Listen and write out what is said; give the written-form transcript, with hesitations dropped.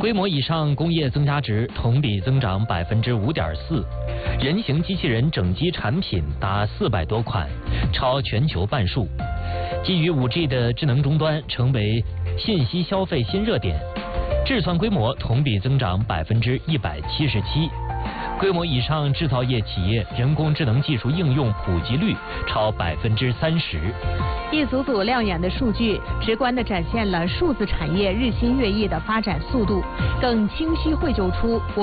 规模以上工业增加值同比增长5.4%，人形机器人整机产品达400多款，超全球半数。基于 5G 的智能终端成为信息消费新热点，制算规模同比增长177%。规模以上制造业企业人工智能技术应用普及率超30%。 一组组亮眼的数据，直观地展现了数字产业日新月异的发展速度，更清晰绘就出